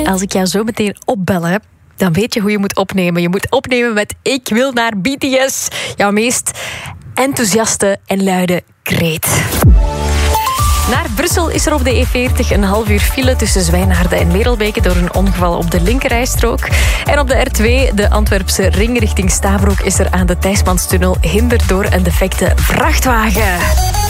Als ik jou zo meteen opbel heb, dan weet je hoe je moet opnemen. Je moet opnemen met Ik wil naar BTS. Jouw meest enthousiaste en luide kreet. Naar Brussel is er op de E40 een half uur file tussen Zwijnaarden en Merelbeke door een ongeval op de linkerrijstrook. En op de R2, de Antwerpse ring richting Stabroek, is er aan de Thijsmanstunnel hinder door een defecte vrachtwagen.